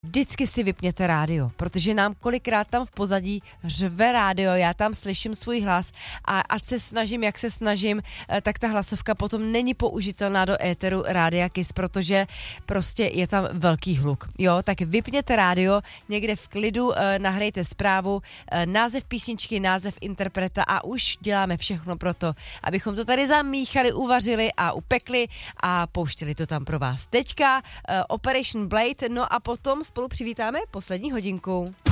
Vždycky si vypněte rádio, protože nám kolikrát tam v pozadí řve rádio, já tam slyším svůj hlas a ať se snažím, jak se snažím, tak ta hlasovka potom není použitelná do éteru Rádia Kiss, protože prostě je tam velký hluk. Jo, tak vypněte rádio, někde v klidu nahrajte zprávu, název písničky, název interpreta a už děláme všechno pro to, abychom to tady zamíchali, uvařili a upekli a pouštěli to tam pro vás. Teďka Operation Blade, no a potom spolu přivítáme poslední hodinku.